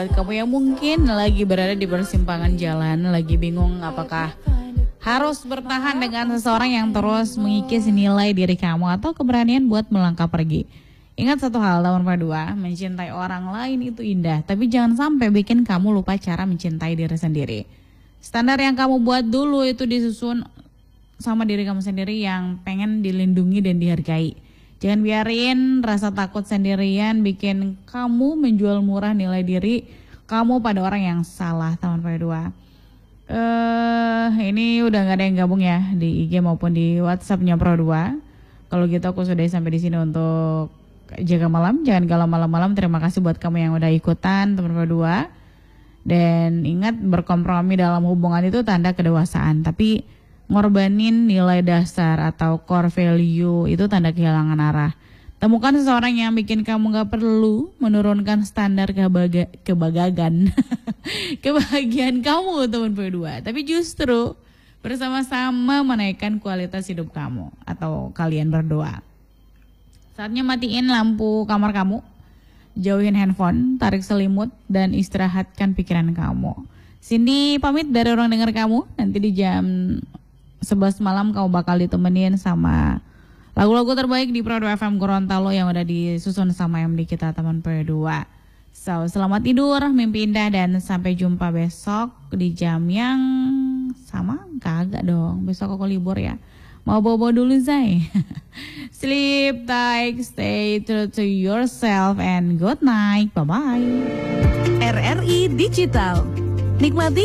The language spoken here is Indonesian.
Kamu yang mungkin lagi berada di persimpangan jalan, lagi bingung apakah harus bertahan dengan seseorang yang terus mengikis nilai diri kamu atau keberanian buat melangkah pergi. Ingat satu hal, tahun kedua, mencintai orang lain itu indah, tapi jangan sampai bikin kamu lupa cara mencintai diri sendiri. Standar yang kamu buat dulu itu disusun sama diri kamu sendiri yang pengen dilindungi dan dihargai. Jangan biarin rasa takut sendirian bikin kamu menjual murah nilai diri kamu pada orang yang salah. Tahun kedua. Ini udah gak ada yang gabung ya di IG maupun di WhatsAppnya Pro 2. Kalau gitu aku sudah sampai di sini untuk jaga malam. Jangan galau malam-malam. Terima kasih buat kamu yang udah ikutan teman Pro 2. Dan ingat, berkompromi dalam hubungan itu tanda kedewasaan. Tapi ngorbanin nilai dasar atau core value itu tanda kehilangan arah. Temukan seseorang yang bikin kamu gak perlu menurunkan standar kebahagiaan kamu teman berdua. Tapi justru bersama-sama menaikkan kualitas hidup kamu atau kalian berdua. Saatnya matiin lampu kamar kamu, jauhin handphone, tarik selimut, dan istirahatkan pikiran kamu. Cindy pamit dari Ruang Dengar Kamu. Nanti di jam 11 malam kamu bakal ditemenin sama lagu-lagu terbaik di Pro 2 FM Gorontalo yang udah disusun sama MD kita teman Pro 2. So, selamat tidur, mimpi indah, dan sampai jumpa besok di jam yang sama. Kagak dong, besok aku libur ya. Mau bobo dulu Zai. Sleep tight, stay true to yourself, and good night. Bye-bye. RRI Digital. Nikmati